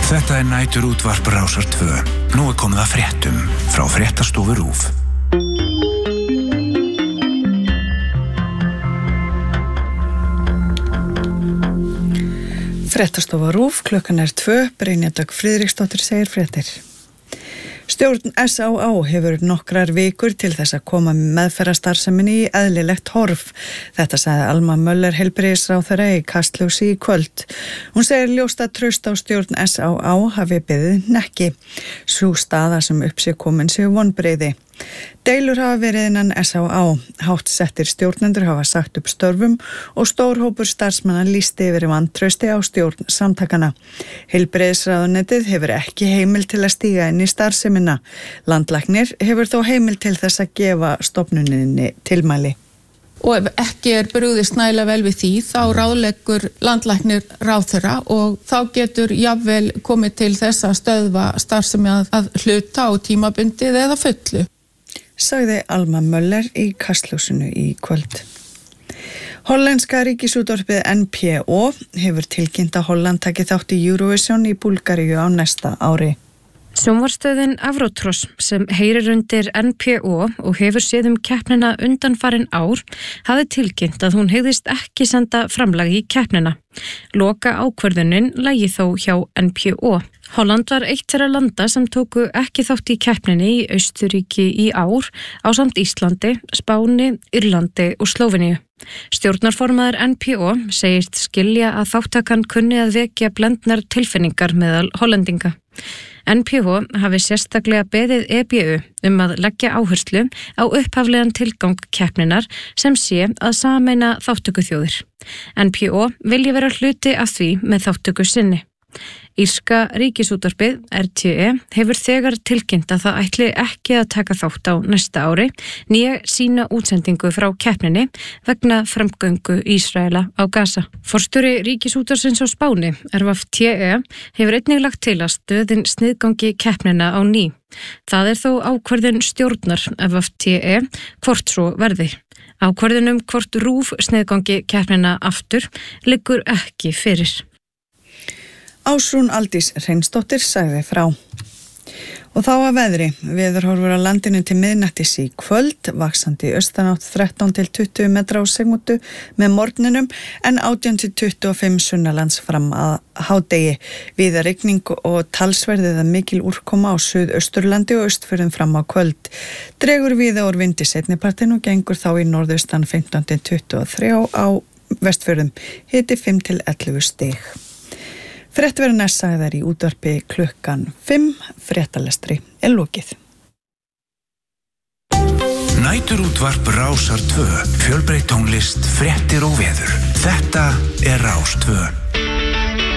Þetta næturútvarp Rásar 2. Nú komið að fréttum frá Fréttastofu RÚV. Fréttastofa RÚV, klukkan 2, Brynja Dögg Friðriksdóttir segir fréttir. Stjórn SÁÁ hefur nokkrar vikur til þess að koma meðferðarstarfseminni í eðlilegt horf. Þetta sagði Alma Möller heilbrigðisráðherra í Kastljósi í kvöld. Hún segir ljóst að traust á stjórn SÁÁ hafi beðið hnekki. Sú staða sem upp sé komin séu vonbrigði. Deilur hafa verið innan SÁÁ. Hátt settir stjórnendur hafa sagt upp störfum og stór hópur starfsmanna lýsti yfir vantrausti á stjórn samtakana. Heilbrigðisráðuneytið hefur ekki heimild til að stíga inn í starfsemina. Landlæknir hefur þó heimild til þess að gefa stofnuninni tilmæli. Og ef ekki brugðist nægilega vel við því, þá ráðleggur landlæknir ráðherra og þá getur jafnvel komið til þess að stöðva starfsemi að hluta á tímabundið eða fullu. Sagði Alma Möller í Kastljósinu í kvöld. Hollenska ríkisútvarpið NPO hefur tilkynnt að Holland taki þátt í Eurovision í Búlgaríu á næsta ári. Sjónvarpsstöðin Avrotros sem heyrir undir NPO og hefur séð keppnina undanfarin ár hafði tilkynnt að hún hygðist ekki senda framlag í keppnina. Loka ákvörðunin lægi þó hjá NPO. Holland var eitt þeirra landa sem tóku ekki þátt í keppninni í Austurríki í ár ásamt Íslandi, Spáni, Írlandi og Slóveníu. Stjórnarformaður NPO segist skilja að þáttakan kunni að vekja blendnar tilfinningar meðal hollendinga. NPO hafi sérstaklega beðið EBU að leggja áherslu á upphaflegan tilgang keppninar sem sé að sameina þátttökuþjóðir. NPO vilji vera hluti af því með þátttöku sinni. Írska ríkisútvarpið RTE hefur þegar tilkynnt að það ætli ekki að taka þátt á næsta ári né sína útsendingu frá keppninni vegna framgöngu Ísraela á Gaza. Forstjóri ríkisútvarpsins á Spáni, RVFTE, hefur einnig lagt til að stöðin sniðgangi keppnina á ný. Það þó ákvörðun stjórnar RVFTE hvort svo verði. Ákvörðun hvort RÚV sniðgangi keppnina aftur liggur ekki fyrir. Ásrún Aldís Hreinsdóttir sagði frá. Og þá að veðri. Veðurhorfur á landinu til miðnættis í kvöld, vaxandi austanátt 13 til 20 metra á sekúndu með morgninum en 18 til 25 sunnalands fram að hádegi. Víða rigning og talsverðið að mikil úrkoma á Suðausturlandi og Austfjörðum fram á kvöld. Dregur víða úr vindi seinnipartin og gengur þá í norðaustan 15 til 23 á Vestfjörðum. Hiti 5 til 11 stig. Fréttverðin sagðar í útvarpi klukkan 5, fréttalestri lokið. Næturútvarp Rásar 2, fjölbreytt tónlist, fréttir og veður. Þetta Rás 2.